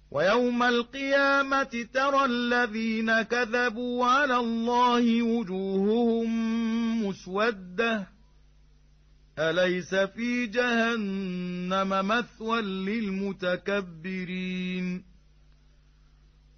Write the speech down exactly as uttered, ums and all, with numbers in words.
ويوم القيامة ترى الذين كذبوا على الله وجوههم مسودة أليس في جهنم مثوى للمتكبرين